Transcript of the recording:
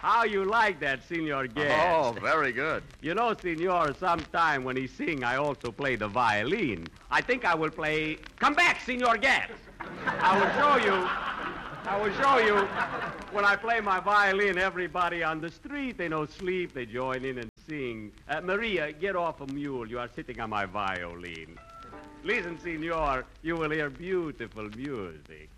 How you like that, Senor Guest? Oh, very good. You know, Senor, sometime when he sing, I also play the violin. I think I will play... Come back, Senor Guest. I will show you. When I play my violin, everybody on the street, they no sleep. They join in and sing. Maria, get off a mule. You are sitting on my violin. Listen, Senor, you will hear beautiful music.